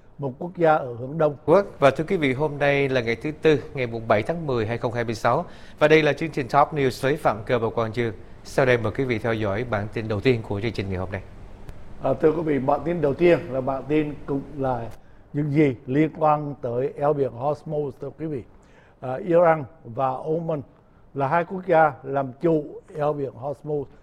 một quốc gia ở hướng đông. Và thưa quý vị, hôm nay là ngày thứ Tư, ngày 7 tháng 10, 2026. Và đây là chương trình Top News với Phạm Cơ và Quang Dương. Sau đây mời quý vị theo dõi bản tin đầu tiên của chương trình ngày hôm nay. Thưa quý vị, bản tin đầu tiên là bản tin cũng là những gì liên quan tới eo biển Hormuz. Thưa quý vị, Iran và Oman là hai quốc gia làm chủ eo biển Hormuz.